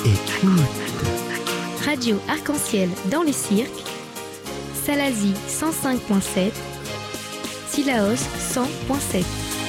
écoute. Radio Arc-en-Ciel dans les cirques, Salazie 105.7, Sillaos 100.7.